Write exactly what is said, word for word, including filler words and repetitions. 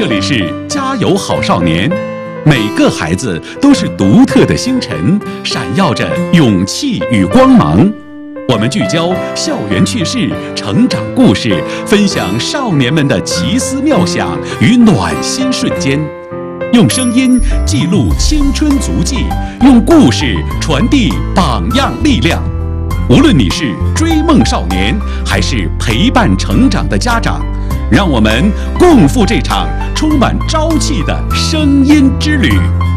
这里是加油好少年，每个孩子都是独特的星辰，闪耀着勇气与光芒。我们聚焦校园趣事、成长故事，分享少年们的奇思妙想与暖心瞬间，用声音记录青春足迹，用故事传递榜样力量。无论你是追梦少年，还是陪伴成长的家长，让我们共赴这场充满朝气的声音之旅。